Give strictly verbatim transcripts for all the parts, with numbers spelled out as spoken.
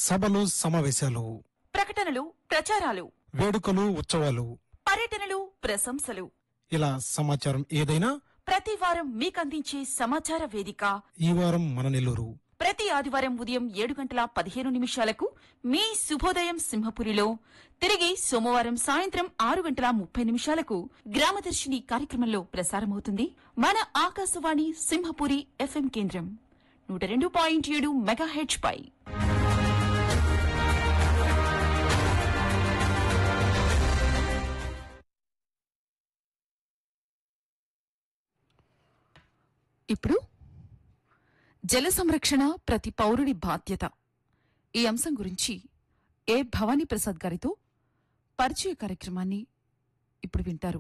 సభలు సమావేశాలు, ప్రకటనలు ప్రచారాలు, వేడుకలు ఉత్సవాలు, పర్యటనలు ప్రశంసలు, ఇలా సమాచారం ఏదైనా ప్రతి వారం మీకందించే సమాచార వేదిక ఈ వారం మన నెల్లూరు. ప్రతి ఆదివారం ఉదయం ఏడు గంటల పదిహేను నిమిషాలకు మీ శుభోదయం సింహపురిలో, తిరిగి సోమవారం సాయంత్రం ఆరు గంటల ముప్పై నిమిషాలకు గ్రామదర్శిని కార్యక్రమంలో ప్రసారమవుతుంది మన ఆకాశవాణి సింహపురి ఎఫ్ఎం కేంద్రం నూట రెండు పాయింట్ ఏడు మెగాహెచ్ పై. ఇప్పుడు జల సంరక్షణ ప్రతి పౌరుడి బాధ్యత ఈ అంశం గురించి ఏ భవానీ ప్రసాద్ గారితో పరిచయ కార్యక్రమాన్ని ఇప్పుడు వింటారు.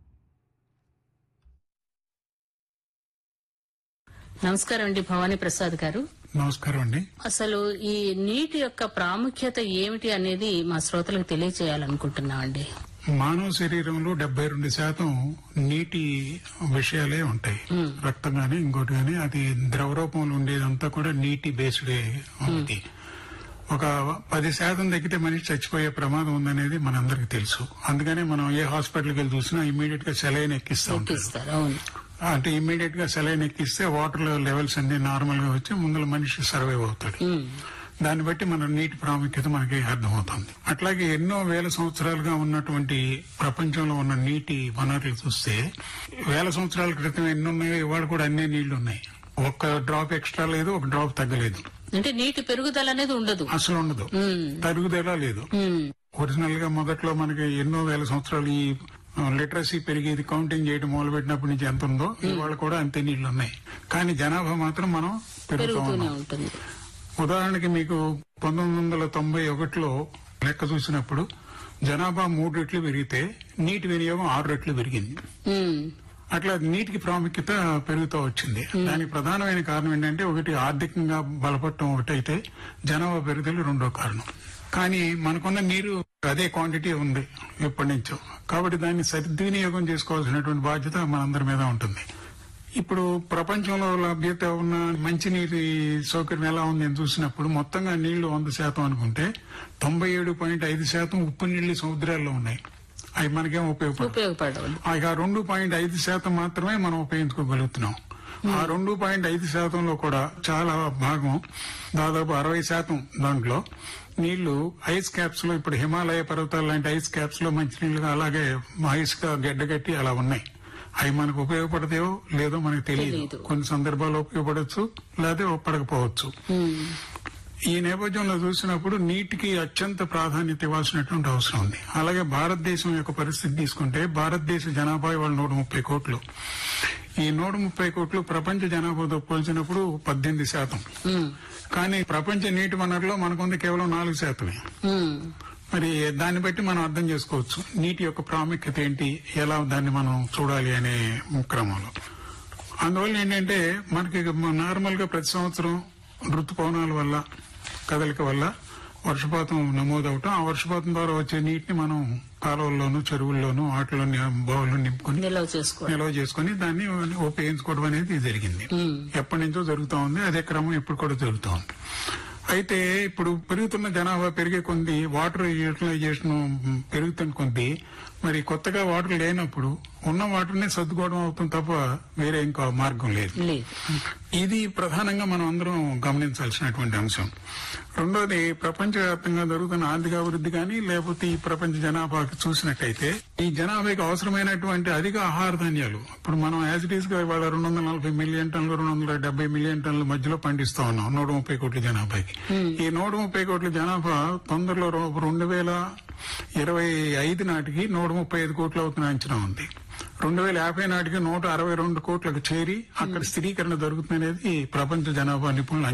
నమస్కారం అండి భవానీ ప్రసాద్ గారు. నమస్కారం అండి. అసలు ఈ నీటి యొక్క ప్రాముఖ్యత ఏమిటి అనేది మా శ్రోతలకు తెలియజేయాలనుకుంటున్నామండి. మానవ శరీరంలో డెబ్బై రెండు శాతం నీటి విషయాలే ఉంటాయి. రక్తం గాని ఇంకోటి గాని అది ద్రవ రూపంలో ఉండేదంతా కూడా నీటి బేస్డ్ ఉంది. ఒక పది శాతం తగ్గితే మనిషి చచ్చిపోయే ప్రమాదం ఉందనేది మనందరికి తెలుసు. అందుకనే మనం ఏ హాస్పిటల్కి వెళ్ళి చూసినా ఇమీడియట్ గా సెలైన్ ఎక్కిస్తూ ఉంటారు. అంటే ఇమీడియట్ గా సెలైన్ ఎక్కిస్తే వాటర్ లెవెల్స్ అన్ని నార్మల్ గా వచ్చి ముందుల మనిషి సర్వైవ్ అవుతాడు. దాన్ని బట్టి మన నీటి ప్రాముఖ్యత మనకి అర్థమవుతుంది. అట్లాగే ఎన్నో వేల సంవత్సరాలుగా ఉన్నటువంటి ప్రపంచంలో ఉన్న నీటి వనరులు చూస్తే వేల సంవత్సరాల క్రితం ఎన్ని ఉన్నాయో ఇవాళ కూడా అన్ని నీళ్లు ఉన్నాయి. ఒక్క డ్రాప్ ఎక్స్ట్రా లేదు, ఒక డ్రాప్ తగ్గలేదు. అంటే నీటి పెరుగుదల అనేది ఉండదు, అసలు ఉండదు, తరుగుదల లేదు. ఒరిజినల్ గా మొదట్లో మనకి ఎన్నో వేల సంవత్సరాలు ఈ లిటరసీ పెరిగేది కౌంటింగ్ చేయడం మొదలు పెట్టినప్పటి నుంచి ఎంత ఉందో ఇవాళ కూడా అంతే నీళ్లు ఉన్నాయి. కానీ జనాభా మాత్రం మనం పెరుగుతూ ఉన్నాం. ఉదాహరణకి మీకు పంతొమ్మిది వందల తొంభై ఒకటిలో లెక్క చూసినప్పుడు జనాభా మూడు రెట్లు పెరిగితే నీటి వినియోగం ఆరు రెట్లు పెరిగింది. అట్లా నీటికి ప్రాముఖ్యత పెరుగుతూ వచ్చింది. దానికి ప్రధానమైన కారణం ఏంటంటే ఒకటి ఆర్థికంగా బలపడటం ఒకటైతే జనాభా పెరుగుదల రెండో కారణం. కానీ మనకున్న నీరు అదే క్వాంటిటీ ఉంది ఎప్పటి నుంచో, కాబట్టి దాన్ని సద్వినియోగం చేసుకోవాల్సినటువంటి బాధ్యత మనందరి మీద ఉంటుంది. ఇప్పుడు ప్రపంచంలో లభ్యత ఉన్న మంచినీటి సౌకర్యం ఎలా ఉంది అని చూసినప్పుడు మొత్తంగా నీళ్లు వంద శాతం అనుకుంటే తొంభై ఏడు పాయింట్ ఐదు శాతం ఉప్పు నీళ్లు సముద్రాల్లో ఉన్నాయి. అవి మనకేం ఉపయోగపడవు. ఆ రెండు పాయింట్ ఐదు శాతం మాత్రమే మనం ఉపయోగించుకోగలుగుతున్నాం. ఆ రెండు పాయింట్ ఐదు శాతంలో కూడా చాలా భాగం, దాదాపు అరవై శాతం దాంట్లో నీళ్లు ఐస్ క్యాప్స్ లో, ఇప్పుడు హిమాలయ పర్వతాలు లాంటి ఐస్ క్యాప్స్ లో మంచినీళ్లుగా అలాగే ఐస్ గా గడ్డగట్టి అలా ఉన్నాయి. అవి మనకు ఉపయోగపడతాయో లేదో మనకు తెలియదు. కొన్ని సందర్భాల్లో ఉపయోగపడవచ్చు, లేదా ఉపయోగపడకపోవచ్చు. ఈ నేపథ్యంలో చూసినప్పుడు నీటికి అత్యంత ప్రాధాన్యత ఇవ్వాల్సినటువంటి అవసరం ఉంది. అలాగే భారతదేశం యొక్క పరిస్థితి తీసుకుంటే భారతదేశ జనాభా ఇవాళ నూట ముప్పై కోట్లు. ఈ నూట ముప్పై కోట్లు ప్రపంచ జనాభాతో పోల్చినప్పుడు పద్దెనిమిది శాతం. కానీ ప్రపంచ నీటి వనరులో మనకుంది కేవలం నాలుగు శాతమే. మరి దాన్ని బట్టి మనం అర్థం చేసుకోవచ్చు నీటి యొక్క ప్రాముఖ్యత ఏంటి, ఎలా దాన్ని మనం చూడాలి అనే క్రమంలో. అందువల్ల ఏంటంటే మనకి నార్మల్ గా ప్రతి సంవత్సరం ఋతుపవనాల వల్ల, కదలిక వల్ల వర్షపాతం నమోదవటం, ఆ వర్షపాతం ద్వారా వచ్చే నీటిని మనం కాలువల్లోనూ చెరువుల్లోనూ వాటిలోని బావుల్లో నింపుకొని నిల్వ చేసుకుని దాన్ని ఉపయోగించుకోవడం అనేది జరిగింది. ఎప్పటి నుంచో జరుగుతూ ఉంది. అదే క్రమం ఇప్పుడు కూడా జరుగుతూ ఉంది. అయితే ఇప్పుడు పెరుగుతున్న జనాభా పెరిగే కొద్ది వాటర్ యూటిలైజేషన్ పెరుగుతున్న కొద్ది మరి కొత్తగా వాటర్ లేనప్పుడు ఉన్న వాటర్నే సర్దుకోవడం అవుతుంది తప్ప వేరే ఇంకో మార్గం లేదు. ఇది ప్రధానంగా మనం అందరం గమనించాల్సినటువంటి అంశం. రెండోది, ప్రపంచవ్యాప్తంగా జరుగుతున్న ఆర్థిక అభివృద్ధి కానీ లేకపోతే ఈ ప్రపంచ జనాభాకి చూసినట్టయితే ఈ జనాభాకి అవసరమైనటువంటి అధిక ఆహార ధాన్యాలు ఇప్పుడు మనం యాజ్ ఇట్ ఈస్ గా ఇవాళ రెండు వందల నలభై మిలియన్ టన్నులు రెండు వందల డెబ్బై మిలియన్ టన్నుల మధ్యలో పండిస్తా ఉన్నాం నూట ముప్పై కోట్ల జనాభాకి. ఈ నూట ముప్పై కోట్ల జనాభా తొందరలో రెండు వేల ఇరవై ఐదు నాటికి నూట ముప్పై ఐదు కోట్లు అవుతున్న అంచనా ఉంది. రెండు వేల యాభై నాటికి నూట అరవై రెండు కోట్లకు చేరి అక్కడ స్థిరీకరణ జరుగుతుందనేది ప్రపంచ జనాభా నిపుణులు